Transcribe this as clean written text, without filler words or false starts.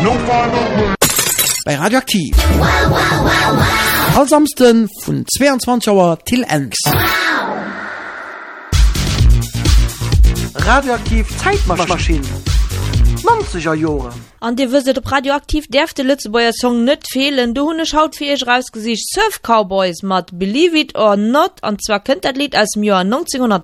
Bei Radioaktiv. All samsten von 22 Uhr till 1. Radioaktiv Zeitmaschine. 90er Jahre. An dir wisset op Radioaktiv derfte Lützebäuer Song net fehlen. Du hunne schaut für ich rausgesicht Surf Cowboys mat Believe It or Not. Und zwar könnt das Lied aus dem Jahr 1900